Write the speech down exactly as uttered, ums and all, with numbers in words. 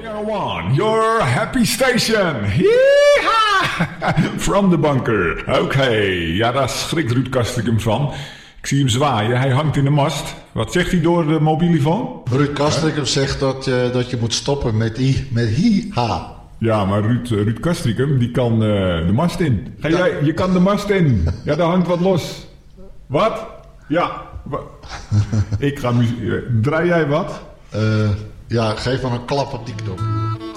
One, your happy station. Yeeha! From the bunker. Oké, okay. Ja, daar schrikt Ruud Castricum van. Ik zie hem zwaaien, hij hangt in de mast. Wat zegt hij door de mobielefoon? Ruud Castricum zegt dat je, dat je moet stoppen met i, met hi-ha. Ja, maar Ruud, Ruud Castricum, die kan uh, de mast in. Ga jij, je kan de mast in. Ja, daar hangt wat los. Wat? Ja. Wa- Ik ga muziek... Draai jij wat? Uh, ja, geef maar een klap op die knop.